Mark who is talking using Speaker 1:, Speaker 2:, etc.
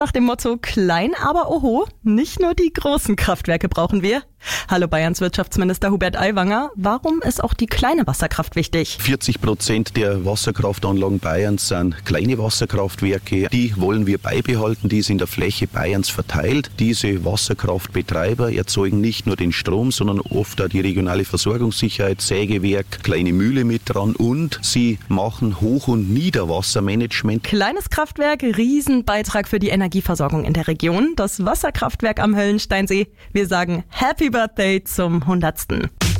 Speaker 1: Nach dem Motto klein, aber oho, nicht nur die großen Kraftwerke brauchen wir. Hallo Bayerns Wirtschaftsminister Hubert Aiwanger, warum ist auch die kleine Wasserkraft wichtig?
Speaker 2: 40% der Wasserkraftanlagen Bayerns sind kleine Wasserkraftwerke. Die wollen wir beibehalten, die sind in der Fläche Bayerns verteilt. Diese Wasserkraftbetreiber erzeugen nicht nur den Strom, sondern oft auch die regionale Versorgungssicherheit, Sägewerk, kleine Mühle mit dran und sie machen Hoch- und Niederwassermanagement.
Speaker 1: Kleines Kraftwerk, Riesenbeitrag für die Energieversorgung in der Region. Das Wasserkraftwerk am Höllensteinsee. Wir sagen Happy Birthday zum 100.